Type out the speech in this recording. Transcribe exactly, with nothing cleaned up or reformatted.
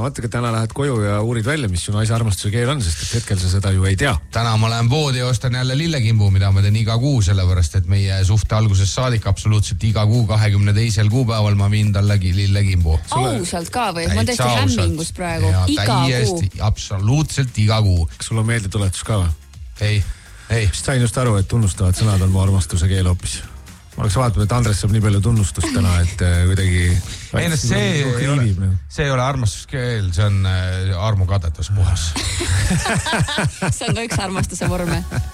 no vaata, täna lähed koju ja uurid välja, mis su naise armastuse keel on, sest et hetkel sa seda ju ei tea. Täna ma lähen poodi ja ostan jälle lillekimbu, mida ma teen iga kuu, sellepärast et meie suhte algusest saadik absoluutselt iga kuu kahekümne teisel kuupäeval ma viin tallegi lillekimbu. Ausalt ka või? Ma tõesti hämmingus praegu. Ja, iga täiesti, kuu. Absoluutselt iga kuu. Kas sul on meeldetuletus ka või? Ei, ei. Sain just aru, et tunnustavad sõnad on mu armastuse keel hoopis. Ma oleks vaatanud, et Andres saab nii palju tunnustust täna, et kuidagi... Ei, no see, ei ole, see ei ole armastuskeel, see on armukadetus puhas. See on ka üks armastuse vorme.